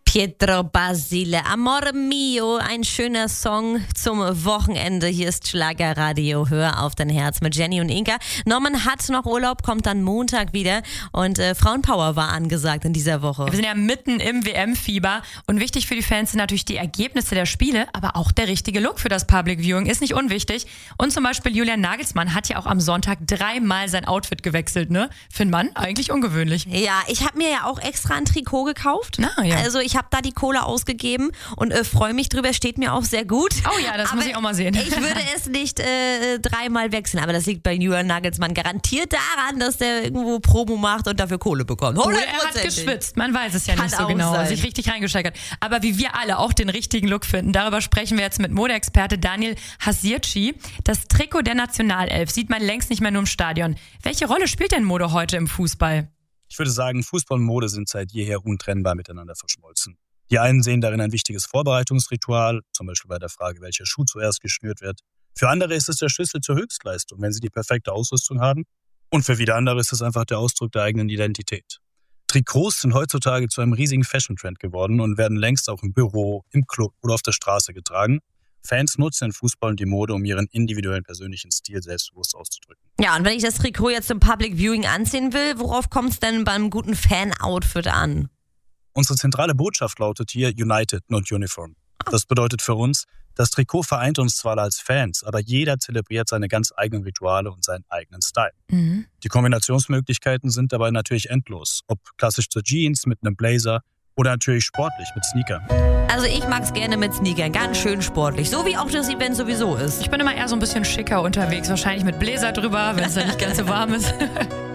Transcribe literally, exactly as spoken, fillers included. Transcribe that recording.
Pietro Basile, Amore Mio, ein schöner Song zum Wochenende. Hier ist Schlagerradio, hör auf dein Herz mit Jenny und Inka. Norman hat noch Urlaub, kommt dann Montag wieder und äh, Frauenpower war angesagt in dieser Woche. Wir sind ja mitten im W M-Fieber und wichtig für die Fans sind natürlich die Ergebnisse der Spiele, aber auch der richtige Look für das Public Viewing ist nicht unwichtig. Und zum Beispiel Julian Nagelsmann hat ja auch am Sonntag dreimal sein Outfit gewechselt, ne? Für einen Mann eigentlich ungewöhnlich. Ja, ich habe mir ja auch extra ein Trikot gekauft. Na, ja. Also ich habe da die Kohle ausgegeben und äh, freue mich drüber, steht mir auch sehr gut. Oh ja, das aber muss ich auch mal sehen. Ich würde es nicht äh, dreimal wechseln, aber das liegt bei Julian Nagelsmann garantiert daran, dass der irgendwo Promo macht und dafür Kohle bekommt. Oder er hat geschwitzt, man weiß es ja Kann nicht so auch genau, sein. sich richtig reingesteigert. Aber wie wir alle auch den richtigen Look finden, darüber sprechen wir jetzt mit Modeexperte Daniel Hasirci. Das Trikot der Nationalelf sieht man längst nicht mehr nur im Stadion. Welche Rolle spielt denn Mode heute im Fußball? Ich würde sagen, Fußball und Mode sind seit jeher untrennbar miteinander verschmolzen. Die einen sehen darin ein wichtiges Vorbereitungsritual, zum Beispiel bei der Frage, welcher Schuh zuerst geschnürt wird. Für andere ist es der Schlüssel zur Höchstleistung, wenn sie die perfekte Ausrüstung haben. Und für wieder andere ist es einfach der Ausdruck der eigenen Identität. Trikots sind heutzutage zu einem riesigen Fashion-Trend geworden und werden längst auch im Büro, im Club oder auf der Straße getragen. Fans nutzen den Fußball und die Mode, um ihren individuellen persönlichen Stil selbstbewusst auszudrücken. Ja, und wenn ich das Trikot jetzt zum Public Viewing anziehen will, worauf kommt es denn beim guten Fan-Outfit an? Unsere zentrale Botschaft lautet hier United, not Uniform. Das bedeutet für uns, das Trikot vereint uns zwar als Fans, aber jeder zelebriert seine ganz eigenen Rituale und seinen eigenen Style. Mhm. Die Kombinationsmöglichkeiten sind dabei natürlich endlos, ob klassisch zur Jeans mit einem Blazer oder natürlich sportlich mit Sneakern. Also ich mag's gerne mit Sneakern, ganz schön sportlich, so wie auch das Event sowieso ist. Ich bin immer eher so ein bisschen schicker unterwegs, wahrscheinlich mit Bläser drüber, wenn es dann nicht ganz so warm ist.